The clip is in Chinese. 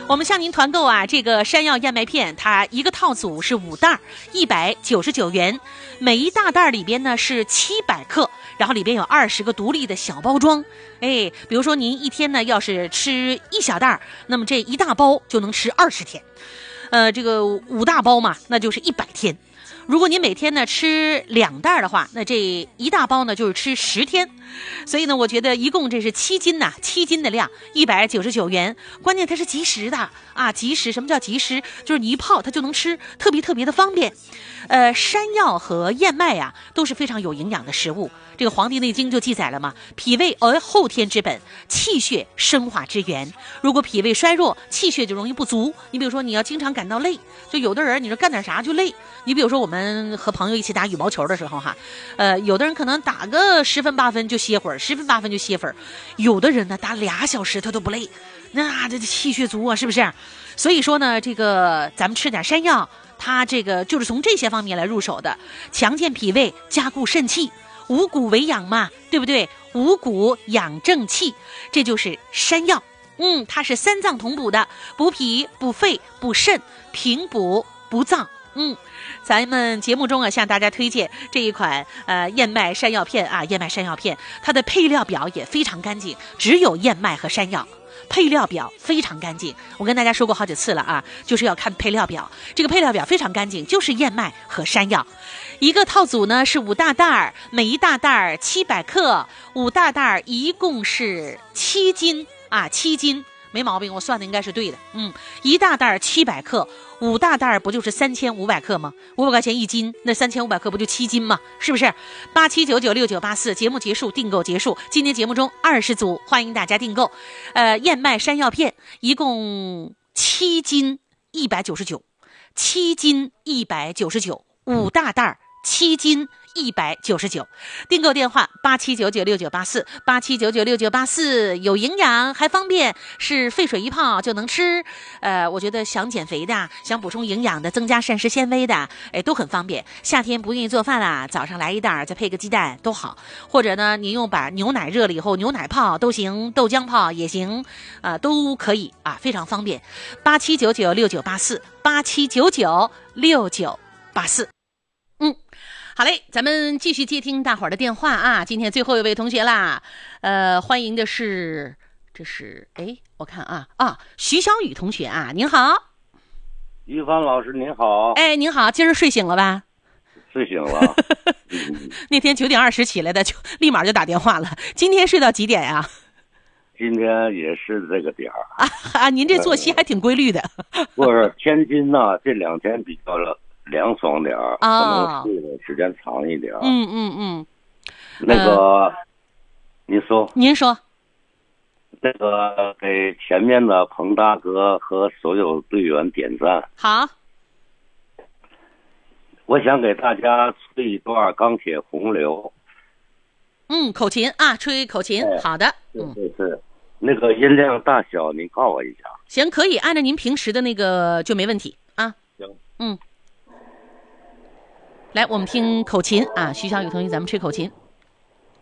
我们向您团购啊，这个山药燕麦片，它一个套组是5袋，199元，每一大袋里边呢是700克，然后里边有20个独立的小包装。哎，比如说您一天呢要是吃1小袋，那么这一大包就能吃20天。这个5大包嘛，那就是100天。如果您每天呢吃2袋的话，那这一大包呢就是吃10天。所以呢，我觉得一共这是7斤呐，7斤的量，199元。关键它是即食的啊，即食。什么叫即食？就是你一泡它就能吃，特别的方便。山药和燕麦呀都是非常有营养的食物。这个《黄帝内经》就记载了嘛，脾胃而后天之本，气血生化之源。如果脾胃衰弱，气血就容易不足。你比如说，你要经常感到累，就有的人你说干点啥就累。你比如说我们和朋友一起打羽毛球的时候哈，有的人可能打个10分8分就歇会儿，10分8分就歇会儿，有的人呢打2小时他都不累，那这气血足啊，是不是？所以说呢，这个咱们吃点山药，它这个就是从这些方面来入手的，强健脾胃，加固肾气。五谷为养嘛，对不对？五谷养正气，这就是山药。它是3脏同补的，补脾、补肺、补肾，平补补脏。咱们节目中啊，向大家推荐这一款燕麦山药片啊，燕麦山药片，它的配料表也非常干净，只有燕麦和山药。配料表非常干净，我跟大家说过好几次了啊，就是要看配料表。这个配料表非常干净，就是燕麦和山药。一个套组呢是5大袋，每一大袋700克，5大袋一共是7斤啊，7斤没毛病，我算的应该是对的。一大袋700克，5大袋不就是3500克吗？500块钱1斤，那3500克不就7斤吗？是不是？87996984，节目结束，订购结束。今天节目中20组，欢迎大家订购。燕麦山药片一共7斤199，7斤199，5大袋7斤199，订购电话87996984，87996984，有营养还方便，是沸水一泡就能吃。我觉得想减肥的，想补充营养的，增加膳食纤维的，都很方便。夏天不愿意做饭啦，早上来一袋，再配个鸡蛋都好。或者呢，你用把牛奶热了以后，牛奶泡都行，豆浆泡也行，都可以啊，非常方便。87996984，87996984。好嘞，咱们继续接听大伙儿的电话啊！今天最后一位同学啦，欢迎的是，这是我看徐小雨同学啊，您好， 于芳老师您好。 您好，今儿睡醒了吧？ 睡醒了。 那天9点20起来的，就立马就打电话了。今天睡到几点呀？ 今天也是这个点儿您这作息还挺规律的。 不是天津呢，这2天比较凉爽点儿，可能睡的时间长一点。那个， 您说， 那个给前面的彭大哥和所有队员点赞。 好， 我想给大家吹一段《钢铁洪流》。 口琴啊，吹口琴，好的。 是那个音量大小，您告我一下。 行，可以按照您平时的那个就没问题啊。 行。 来，我们听口琴啊，徐小雨同学，咱们吹口琴。